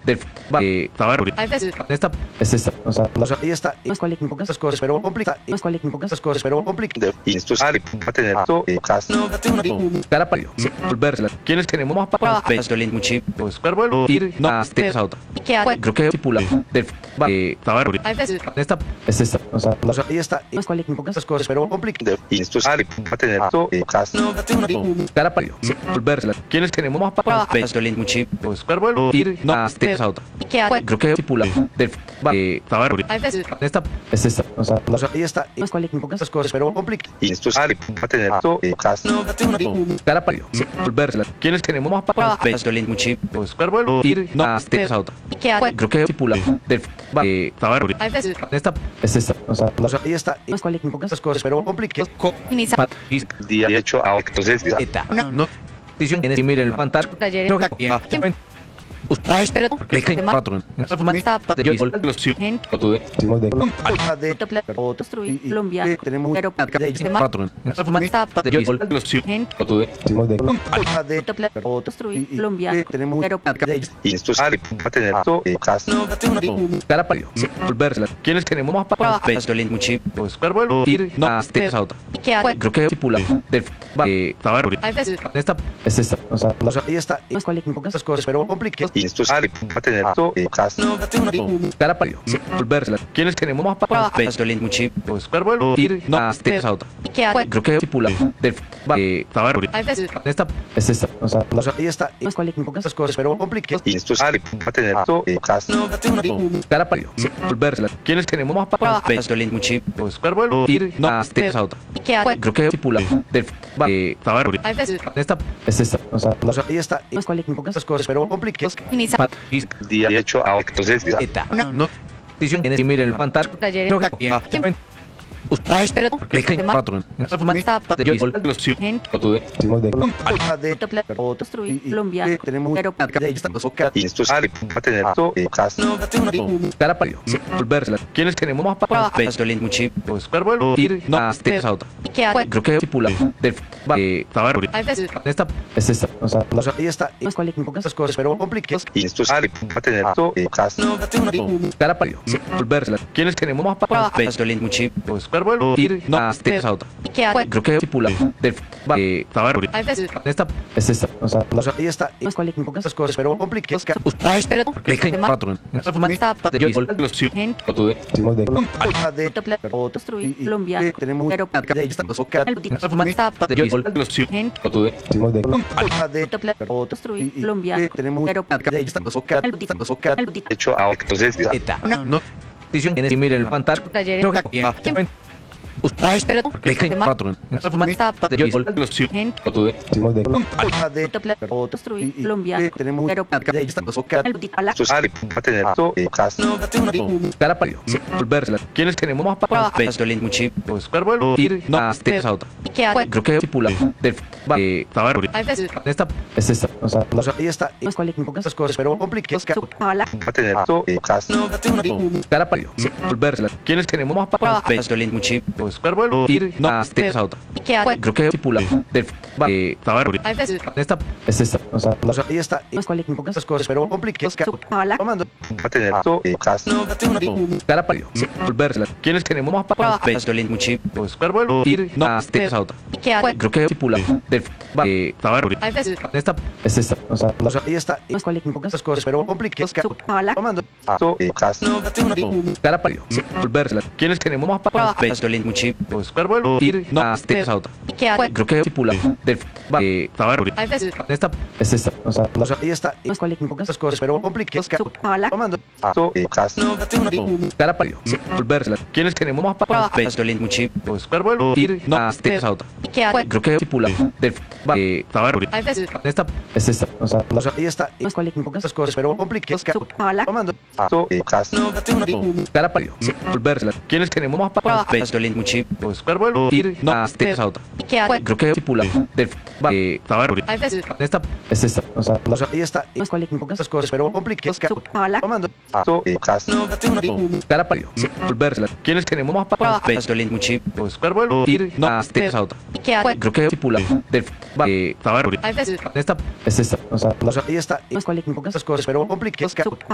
del esta Es esta, o sea, ahí está esas cosas, pero complica esas cosas, pero complica va a tener todo cara para volverla. ¿Quiénes queremos más para ir no a otra? Creo que estipula del esta es esta, o sea, ahí está esas cosas, pero complica va a tener todo cara para volverla. ¿Quiénes queremos más para ir no a otra? Creo que estipula del esta es esta, o sea, ahí está esas cosas, pero complica va a tener todo cara para volverla. ¿Quiénes queremos más para ir no a otra? Creo que estipula del esta es esta, o sea, ahí está esas cosas, pero complica día hecho a entonces no y mire el fantasma patrón de yo hicimos de Colombia tenemos patrón de yo hicimos de Colombia tenemos va a tener todo cara para volverla. ¿Quiénes queremos más para ir no a otra? Creo que estipula del esta es esta, o sea, ahí está esas cosas, pero complica va a tener todo cara para volverla. ¿Quiénes queremos más para ir no a otra? Creo que estipula del esta es esta, o sea, ahí está esas cosas, pero complica va a tener todo cara para volverla. ¿Quiénes queremos más para ir no a otra? Creo que estipula del esta es esta, o sea, ahí está esas cosas, pero complica día hecho a entonces no y mire el fantasma patrón de yo hicimos de Colombia tenemos va a tener todo cara para volverla. ¿Quiénes queremos más para ir no a otra? Creo que estipula del esta es esta, o sea, ahí está esas cosas, pero complica va a tener todo cara para volverla. ¿Quiénes queremos más para ir no a otra? Creo que estipula del esta es esta, o sea, ahí está esas cosas, pero complica patrón de yo hicimos de Colombia tenemos de yo hicimos de Colombia tenemos hecho a entonces no y mire el fantasma patrón de yo hicimos de Colombia tenemos va a tener todo cara para volverla. ¿Quiénes queremos más para ir no a otra? Creo que estipula del esta es esta, o sea, ahí está esas cosas, pero complica va a tener todo cara para volverla. ¿Quiénes queremos más para ir no a otra? Creo que estipula del esta es esta, o sea, ahí está esas cosas, pero complica va a tener todo cara para volverla. ¿Quiénes queremos más para ir no a otra? Creo que estipula del esta es esta, o sea, ahí está esas cosas, pero complica cara para volverla. ¿Quiénes queremos más para ir no a otra? Creo que estipula del esta es esta, o sea, ahí está esas cosas, pero complica cara para volverla. ¿Quiénes queremos más para ir no a otra? Creo que estipula del esta es esta, o sea, ahí está esas cosas, pero complica cara para volverla. ¿Quiénes queremos más para ir no a otra? Creo que estipula del esta es esta, o sea, ahí está esas cosas, pero complica cara para volverla. ¿Quiénes queremos más para ir no a otra? Creo que estipula del esta es esta, o sea, ahí está esas cosas, pero complica